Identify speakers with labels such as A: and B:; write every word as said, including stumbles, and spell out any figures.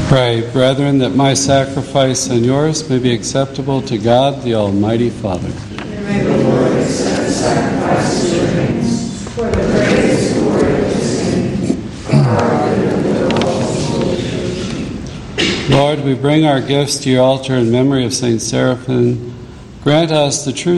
A: Pray, brethren, that my sacrifice and yours may be acceptable to God, the Almighty Father.
B: May the Lord accept the sacrifice of your hands for the praise and glory of his name, for our good and the Lord.
A: Lord, we bring our gifts to your altar in memory of Saint Seraphim. Grant us the true